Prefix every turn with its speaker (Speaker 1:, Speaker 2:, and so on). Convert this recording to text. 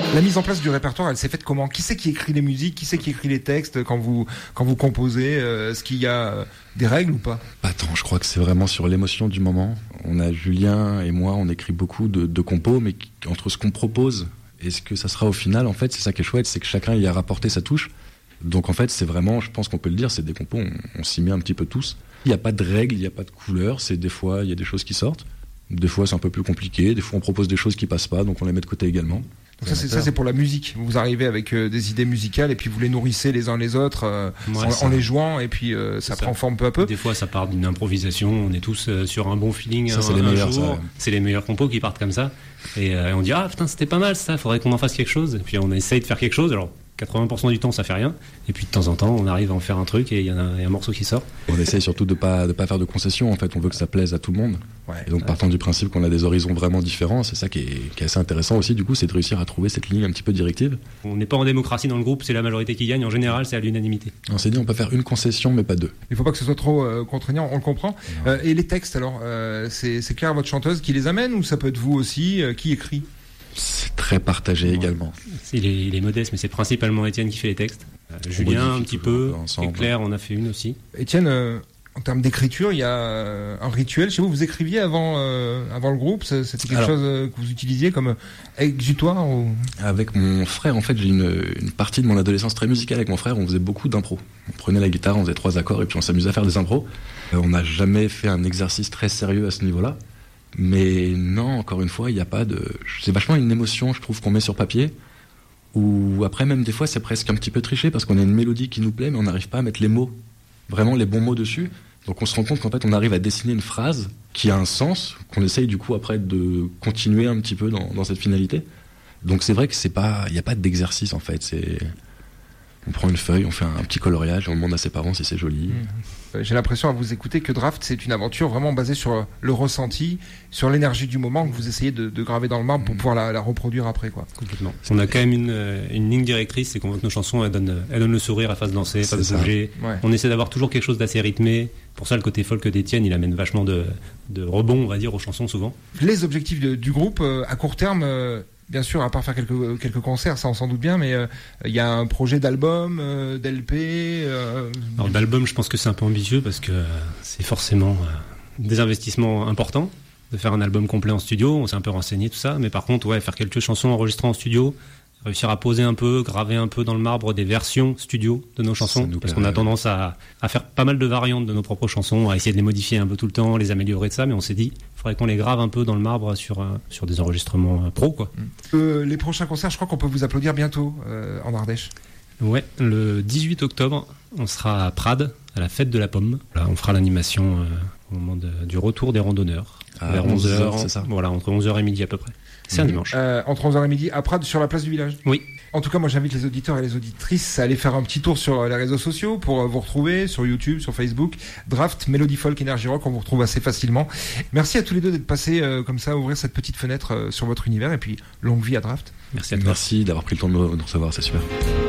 Speaker 1: La mise en place du répertoire, elle s'est faite comment ? Qui c'est qui écrit les musiques ? Qui c'est qui écrit les textes quand vous composez ? Est-ce qu'il y a des règles ou pas ?
Speaker 2: Attends, je crois que c'est vraiment sur l'émotion du moment. On a Julien et moi, on écrit beaucoup de compos, mais entre ce qu'on propose et ce que ça sera au final, en fait, c'est ça qui est chouette, c'est que chacun y a rapporté sa touche. Donc en fait, c'est vraiment, je pense qu'on peut le dire, c'est des compos, on s'y met un petit peu tous. Il n'y a pas de règles, il n'y a pas de couleurs, c'est des fois, il y a des choses qui sortent. Des fois, c'est un peu plus compliqué. Des fois, on propose des choses qui passent pas, donc on les met de côté également.
Speaker 1: Donc ça, c'est pour la musique. Vous arrivez avec des idées musicales et puis vous les nourrissez les uns les autres en les jouant et puis ça prend forme peu à peu.
Speaker 3: Des fois, ça part d'une improvisation. On est tous sur un bon feeling.
Speaker 2: Ça, c'est les meilleurs.
Speaker 3: Jour.
Speaker 2: Ça.
Speaker 3: C'est les meilleurs compos qui partent comme ça. Et on dit ah putain, c'était pas mal ça. Faudrait qu'on en fasse quelque chose. Et puis on essaye de faire quelque chose. Alors 80% du temps, ça fait rien. Et puis de temps en temps, on arrive à en faire un truc et il y a un morceau qui sort.
Speaker 2: On essaye surtout de pas faire de concessions. En fait, on veut que ça plaise à tout le monde.
Speaker 1: Ouais,
Speaker 2: et donc, partant du principe qu'on a des horizons vraiment différents, c'est ça qui est assez intéressant aussi. Du coup, c'est de réussir à trouver cette ligne un petit peu directive.
Speaker 3: On n'est pas en démocratie dans le groupe, c'est la majorité qui gagne. En général, c'est à l'unanimité.
Speaker 2: On s'est dit, on peut faire une concession, mais pas deux.
Speaker 1: Il faut pas que ce soit trop contraignant. On le comprend. Et les textes, alors, c'est Claire, votre chanteuse, qui les amène ou ça peut être vous aussi qui écrit ?
Speaker 2: C'est très partagé également.
Speaker 3: Il est modeste, mais c'est principalement Étienne qui fait les textes. Julien un petit peu, et Claire en a fait une aussi.
Speaker 1: Étienne, en termes d'écriture, il y a un rituel. Chez vous, vous écriviez avant le groupe ? C'était quelque chose que vous utilisiez comme exutoire ou...
Speaker 2: Avec mon frère, en fait, j'ai une partie de mon adolescence très musicale. Avec mon frère, on faisait beaucoup d'impro. On prenait la guitare, on faisait 3 accords et puis on s'amusait à faire des impros. On n'a jamais fait un exercice très sérieux à ce niveau-là. Mais non, encore une fois, il n'y a pas de... C'est vachement une émotion, je trouve, qu'on met sur papier. Ou après, même des fois, c'est presque un petit peu triché parce qu'on a une mélodie qui nous plaît, mais on n'arrive pas à mettre les mots, vraiment les bons mots dessus. Donc on se rend compte qu'en fait, on arrive à dessiner une phrase qui a un sens, qu'on essaye du coup après de continuer un petit peu dans cette finalité. Donc c'est vrai que il n'y a pas d'exercice en fait. On prend une feuille, on fait un petit coloriage, on demande à ses parents si c'est joli.
Speaker 1: J'ai l'impression à vous écouter que Draft, c'est une aventure vraiment basée sur le ressenti, sur l'énergie du moment que vous essayez de graver dans le marbre pour pouvoir la reproduire après, quoi.
Speaker 3: Complètement. On a quand même une ligne directrice, c'est qu'on veut que nos chansons elles donnent le sourire à face danser, à face bouger.
Speaker 1: Ouais.
Speaker 3: On essaie d'avoir toujours quelque chose d'assez rythmé. Pour ça, le côté folk d'Étienne, il amène vachement de rebond, on va dire, aux chansons souvent.
Speaker 1: Les objectifs du groupe à court terme. Bien sûr, à part faire quelques concerts, ça on s'en doute bien, mais il y a un projet d'album, d'LP.
Speaker 3: Alors d'album, je pense que c'est un peu ambitieux parce que c'est forcément des investissements importants de faire un album complet en studio. On s'est un peu renseigné tout ça, mais par contre, faire quelques chansons enregistrées en studio, réussir à poser un peu, graver un peu dans le marbre des versions studio de nos chansons, parce qu'on a tendance à faire pas mal de variantes de nos propres chansons, à essayer de les modifier un peu tout le temps, les améliorer de ça, mais on s'est dit, il faudrait qu'on les grave un peu dans le marbre sur des enregistrements pro, quoi.
Speaker 1: Les prochains concerts, je crois qu'on peut vous applaudir bientôt en Ardèche.
Speaker 3: Ouais, le 18 octobre, on sera à Prades, à la fête de la pomme. Là, on fera l'animation au moment du retour des randonneurs. Vers 11h, c'est ça. Voilà, entre 11h et midi à peu près. C'est un dimanche.
Speaker 1: Entre 11h et midi à Prades, sur la place du village.
Speaker 3: Oui.
Speaker 1: En tout cas, moi j'invite les auditeurs et les auditrices à aller faire un petit tour sur les réseaux sociaux pour vous retrouver sur YouTube, sur Facebook. Draft, Melody Folk, Energy Rock, on vous retrouve assez facilement. Merci à tous les deux d'être passés comme ça, ouvrir cette petite fenêtre sur votre univers et puis longue vie à Draft.
Speaker 3: Merci à toi.
Speaker 2: Merci d'avoir pris le temps de nous recevoir, c'est super.